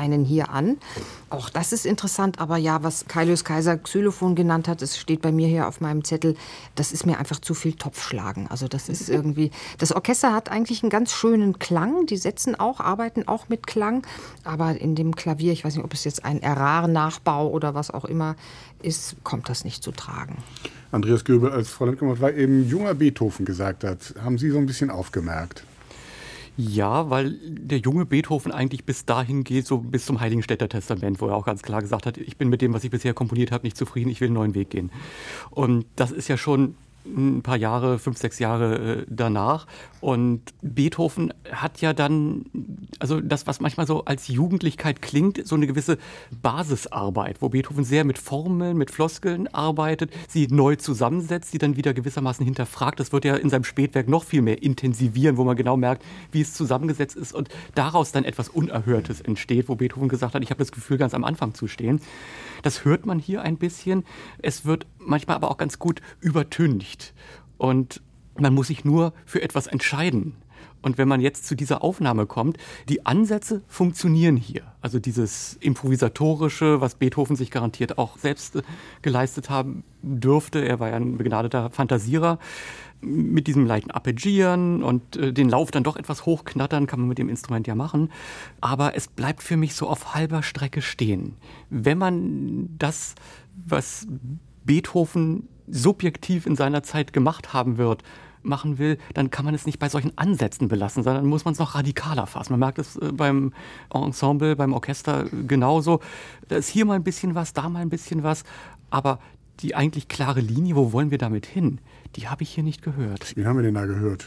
einen hier an. Auch das ist interessant, aber ja, was Kaius Kaiser Xylophon genannt hat, das steht bei mir hier auf meinem Zettel, das ist mir einfach zu viel Topfschlagen. Also das ist irgendwie, das Orchester hat eigentlich einen ganz schönen Klang, die arbeiten auch mit Klang, aber in dem Klavier, ich weiß nicht, ob es jetzt ein Errar-Nachbau oder was auch immer ist, kommt das nicht zu tragen. Andreas Göbel, als Frau Lendkamp war eben junger Beethoven gesagt hat, haben Sie so ein bisschen aufgemerkt? Ja, weil der junge Beethoven eigentlich bis dahin geht, so bis zum Heiligenstädter Testament, wo er auch ganz klar gesagt hat, ich bin mit dem, was ich bisher komponiert habe, nicht zufrieden, ich will einen neuen Weg gehen. Und das ist ja schon ein paar Jahre, 5, 6 Jahre danach. Und Beethoven hat ja dann, also das, was manchmal so als Jugendlichkeit klingt, so eine gewisse Basisarbeit, wo Beethoven sehr mit Formeln, mit Floskeln arbeitet, sie neu zusammensetzt, sie dann wieder gewissermaßen hinterfragt. Das wird ja in seinem Spätwerk noch viel mehr intensivieren, wo man genau merkt, wie es zusammengesetzt ist und daraus dann etwas Unerhörtes entsteht, wo Beethoven gesagt hat, ich habe das Gefühl, ganz am Anfang zu stehen. Das hört man hier ein bisschen. Es wird manchmal aber auch ganz gut übertüncht. Und man muss sich nur für etwas entscheiden. Und wenn man jetzt zu dieser Aufnahme kommt, die Ansätze funktionieren hier. Also dieses Improvisatorische, was Beethoven sich garantiert auch selbst geleistet haben dürfte. Er war ja ein begnadeter Fantasierer. Mit diesem leichten Arpeggieren und den Lauf dann doch etwas hochknattern, kann man mit dem Instrument ja machen. Aber es bleibt für mich so auf halber Strecke stehen. Wenn man das, was Beethoven subjektiv in seiner Zeit gemacht haben wird, machen will, dann kann man es nicht bei solchen Ansätzen belassen, sondern muss man es noch radikaler fassen. Man merkt es beim Ensemble, beim Orchester genauso. Da ist hier mal ein bisschen was, da mal ein bisschen was, aber die eigentlich klare Linie, wo wollen wir damit hin, die habe ich hier nicht gehört. Wen haben wir denn da gehört?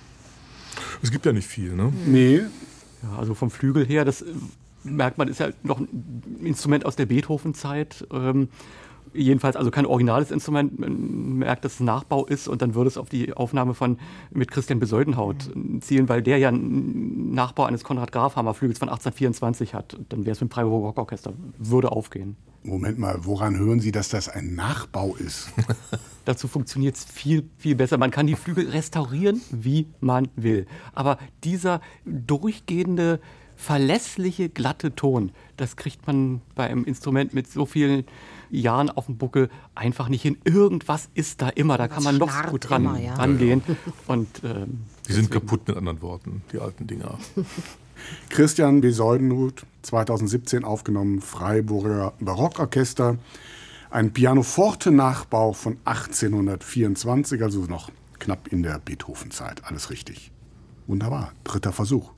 Es gibt ja nicht viel, ne? Nee. Ja, also vom Flügel her, das merkt man, ist ja noch ein Instrument aus der Beethoven-Zeit. Jedenfalls also kein originales Instrument, man merkt, dass es ein Nachbau ist und dann würde es auf die Aufnahme mit Christian Besoldenhaut zielen, weil der ja einen Nachbau eines Konrad Grafhammer Flügels von 1824 hat. Und dann wäre es mit dem Freiburger Rockorchester, würde aufgehen. Moment mal, woran hören Sie, dass das ein Nachbau ist? Dazu funktioniert es viel, viel besser. Man kann die Flügel restaurieren, wie man will. Aber dieser durchgehende, verlässliche, glatte Ton, das kriegt man bei einem Instrument mit so vielen Jahren auf dem Buckel einfach nicht hin. Irgendwas ist da immer, da kann man noch so gut rangehen. Und, die sind kaputt, mit anderen Worten, die alten Dinger. Christian Besoldenhuth, 2017 aufgenommen, Freiburger Barockorchester. Ein Pianoforte-Nachbau von 1824, also noch knapp in der Beethoven-Zeit. Alles richtig. Wunderbar, 3. Versuch.